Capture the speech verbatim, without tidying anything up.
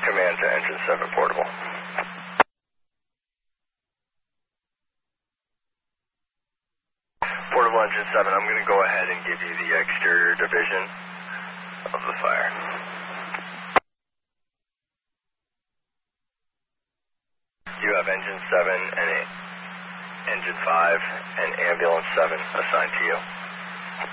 command to engine seven portable. Portable engine seven, I'm going to go ahead and give you the exterior division of the fire. You have engine seven and engine five and ambulance seven assigned to you.